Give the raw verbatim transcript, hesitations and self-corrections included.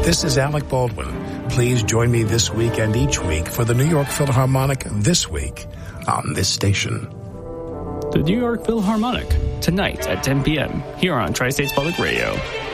This is Alec Baldwin. Please join me this week and each week for the New York Philharmonic This Week on this station. The New York Philharmonic, tonight at ten p.m. here on Tri-States Public Radio.